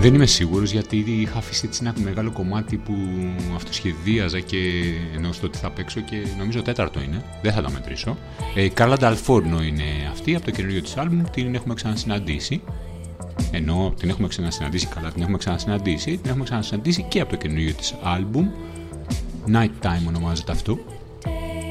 Δεν είμαι σίγουρος, γιατί είχα αφήσει έτσι ένα μεγάλο κομμάτι που αυτοσχεδίαζα και ενώ στο ότι θα παίξω, και νομίζω τέταρτο είναι, δεν θα τα μετρήσω. Κάρλα Νταλφόρνο είναι αυτή, από το καινούριο της άλμπουμ, την έχουμε ξανασυναντήσει. Ενώ την έχουμε ξανασυναντήσει, καλά, την έχουμε ξανασυναντήσει και από το καινούριο της άλμπουμ. Night Time ονομάζεται αυτό.